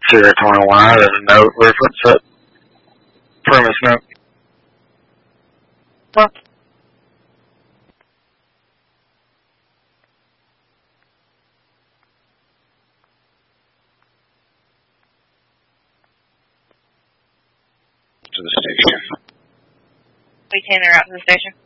Sierra 21, there's a note reference at premise note. Huh? To the station. We taking her out to the station.